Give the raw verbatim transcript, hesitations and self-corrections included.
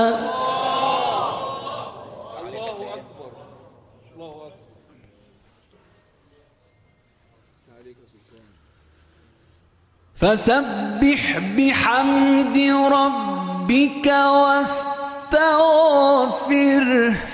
الله أكبر الله أكبر عليك سلطان. فسبح بحمد ربك واستغفره